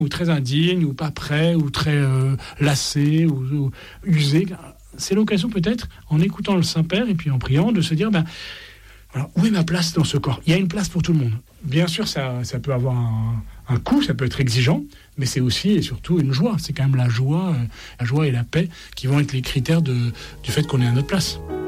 ou très indigne, ou pas prêt, ou très lassé, ou usé. C'est l'occasion peut-être, en écoutant le Saint-Père et puis en priant, de se dire, voilà, où est ma place dans ce corps ? Il y a une place pour tout le monde. Bien sûr, ça peut avoir un coût, ça peut être exigeant, mais c'est aussi et surtout une joie. C'est quand même la joie et la paix qui vont être les critères du fait qu'on est à notre place.